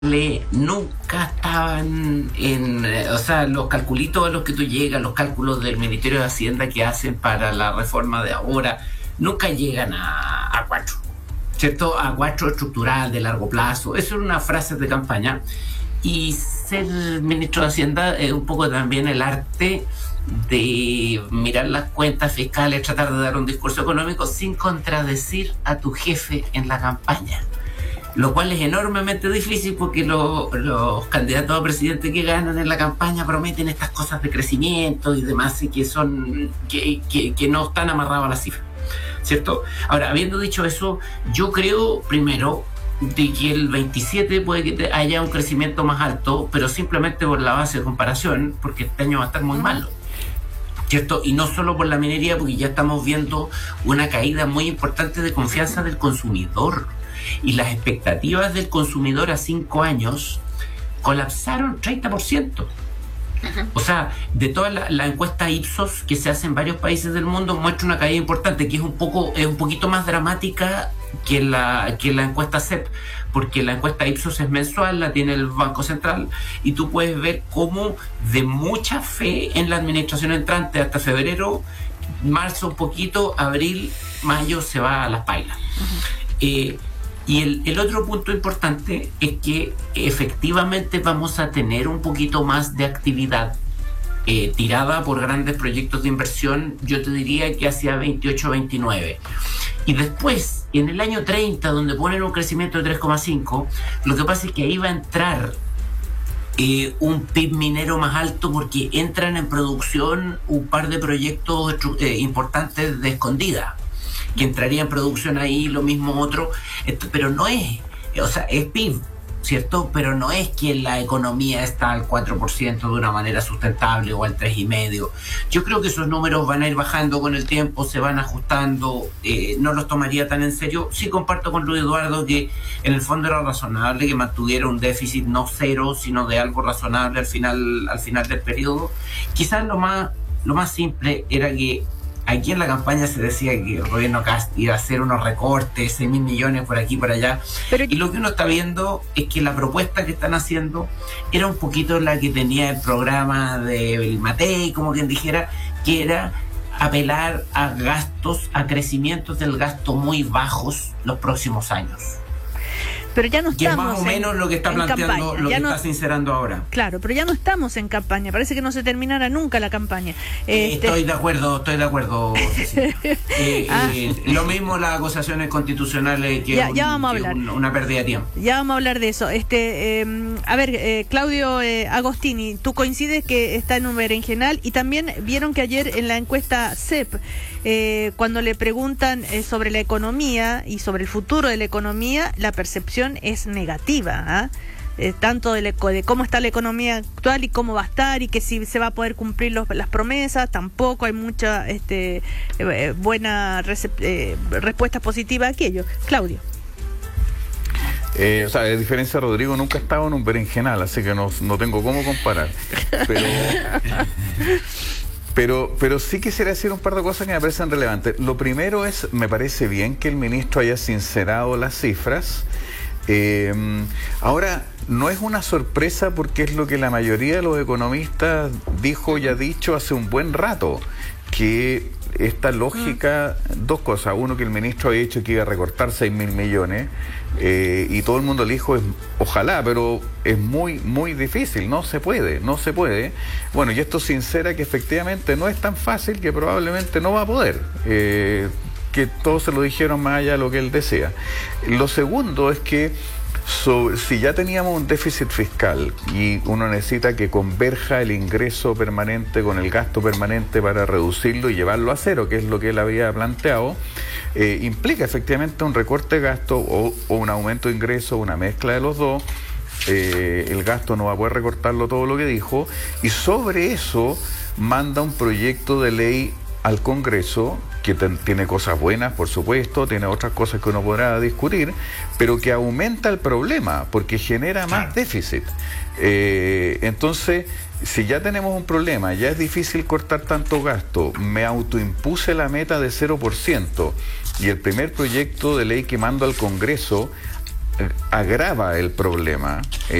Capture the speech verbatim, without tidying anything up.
nunca estaban en, o sea, los calculitos a los que tú llegas, los cálculos del Ministerio de Hacienda que hacen para la reforma de ahora, nunca llegan a, a cuatro, ¿cierto? A cuatro estructural de largo plazo. Eso es una frase de campaña. Y ser ministro de Hacienda es un poco también el arte de mirar las cuentas fiscales, tratar de dar un discurso económico sin contradecir a tu jefe en la campaña. Lo cual es enormemente difícil porque lo, los candidatos a presidente que ganan en la campaña prometen estas cosas de crecimiento y demás y que son que, que, que no están amarrados a la cifra, ¿cierto? Ahora, habiendo dicho eso, yo creo primero de que el veintisiete puede que haya un crecimiento más alto, pero simplemente por la base de comparación, porque este año va a estar muy malo, ¿cierto? Y no solo por la minería, porque ya estamos viendo una caída muy importante de confianza del consumidor. Y las expectativas del consumidor a cinco años colapsaron treinta por ciento. Uh-huh. O sea, de toda la, la encuesta Ipsos que se hace en varios países del mundo muestra una caída importante, que es un poco, es un poquito más dramática que la, que la encuesta C E P, porque la encuesta Ipsos es mensual, la tiene el Banco Central, y tú puedes ver cómo de mucha fe en la administración entrante hasta febrero, marzo un poquito, abril, mayo se va a las pailas. Uh-huh. Eh, Y el, el otro punto importante es que efectivamente vamos a tener un poquito más de actividad eh, tirada por grandes proyectos de inversión, yo te diría que hacia veintiocho veintinueve. Y después, en el año treinta, donde ponen un crecimiento de tres coma cinco, lo que pasa es que ahí va a entrar eh, un P I B minero más alto porque entran en producción un par de proyectos eh, importantes de escondida, que entraría en producción ahí, lo mismo otro, esto, pero no es, o sea, es P I B, ¿cierto? Pero no es que la economía está al cuatro por ciento de una manera sustentable o al tres coma cinco por ciento. Yo creo que esos números van a ir bajando con el tiempo, se van ajustando, eh, no los tomaría tan en serio. Sí comparto con Luis Eduardo que en el fondo era razonable que mantuviera un déficit no cero, sino de algo razonable al final, al final del periodo. Quizás lo más, lo más simple era que aquí en la campaña se decía que el gobierno Kast iba a hacer unos recortes, seis mil millones por aquí y por allá. Pero, y lo que uno está viendo es que la propuesta que están haciendo era un poquito la que tenía el programa de Matei, como quien dijera, que era apelar a gastos, a crecimientos del gasto muy bajos los próximos años. Pero ya no estamos. Que es más o menos en, lo que está planteando, campaña. Lo ya que no, está sincerando ahora. Claro, pero ya no estamos en campaña. Parece que no se terminará nunca la campaña. Eh, este... Estoy de acuerdo, estoy de acuerdo. Sí. eh, ah. eh, lo mismo las acusaciones constitucionales que, ya, un, ya vamos a que hablar. Un, una pérdida de tiempo. Ya vamos a hablar de eso. Este, eh, a ver, eh, Claudio eh, Agostini, tú coincides que está en un berenjenal y también vieron que ayer en la encuesta C E P, eh, cuando le preguntan eh, sobre la economía y sobre el futuro de la economía, la percepción es negativa, ¿eh? Eh, tanto de, la, de cómo está la economía actual y cómo va a estar y que si se va a poder cumplir los, las promesas, tampoco hay mucha este, eh, buena recep- eh, respuesta positiva a aquello. Claudio. Eh, o sea, a diferencia de Rodrigo, nunca he estado en un berenjenal, así que no, no tengo cómo comparar. Pero... Pero, pero sí quisiera decir un par de cosas que me parecen relevantes. Lo primero es, me parece bien que el ministro haya sincerado las cifras. Eh, ahora, no es una sorpresa porque es lo que la mayoría de los economistas dijo y ha dicho hace un buen rato, que esta lógica, mm. dos cosas. Uno, que el ministro había dicho que iba a recortar seis mil millones eh, y todo el mundo le dijo, es, ojalá, pero es muy, muy difícil, no se puede, no se puede. Bueno, y esto sincera que efectivamente no es tan fácil, que probablemente no va a poder. Eh, que todos se lo dijeron más allá de lo que él desea. Lo segundo es que So, si ya teníamos un déficit fiscal y uno necesita que converja el ingreso permanente con el gasto permanente para reducirlo y llevarlo a cero, que es lo que él había planteado, eh, implica efectivamente un recorte de gasto o, o un aumento de ingreso, una mezcla de los dos. Eh, el gasto no va a poder recortarlo todo lo que dijo, y sobre eso manda un proyecto de ley al Congreso que ten, tiene cosas buenas, por supuesto, tiene otras cosas que uno podrá discutir, pero que aumenta el problema porque genera más claro. déficit. Eh, entonces, si ya tenemos un problema, ya es difícil cortar tanto gasto, me autoimpuse la meta de cero por ciento y el primer proyecto de ley que mando al Congreso agrava el problema.